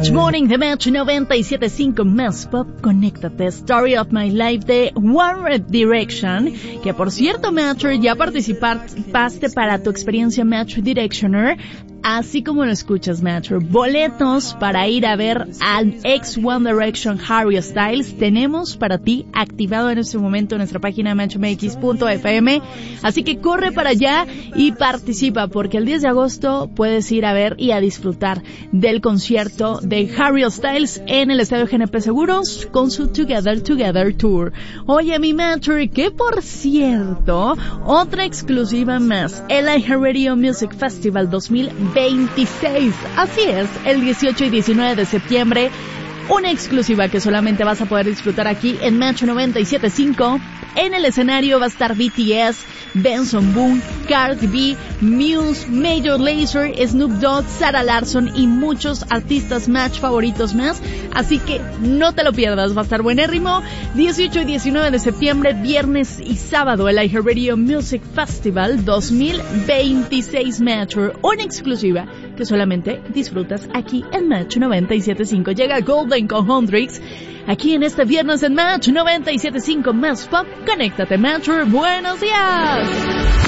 Match Morning de Match 97.5 Más Pop. Conéctate. Story of My Life de One Direction, que por cierto, Matcher, ya participaste para tu experiencia Match Directioner. Así como lo escuchas, Matcher, boletos para ir a ver al ex One Direction Harry Styles tenemos para ti activado en este momento en nuestra página matchmx.fm. Así que corre para allá y participa, porque el 10 de agosto puedes ir a ver y a disfrutar del concierto de Harry Styles en el Estadio GNP Seguros con su Together Tour. Oye, mi Matcher, que por cierto, otra exclusiva más, el iHeartRadio Music Festival 2026. Así es, el 18 y 19 de septiembre, una exclusiva que solamente vas a poder disfrutar aquí en Match 97.5. En el escenario va a estar BTS, Benson Boone, Cardi B, Muse, Major Lazer, Snoop Dogg, Sarah Larsson y muchos artistas Match favoritos más. Así que no te lo pierdas, va a estar buenérrimo. 18 y 19 de septiembre, viernes y sábado, el iHeartRadio Music Festival 2026 Match, una exclusiva que solamente disfrutas aquí en Match 97.5. Llega Golden con Hendrix aquí en este viernes en Match 97.5 Más Pop. Conéctate, Matcher. Buenos días.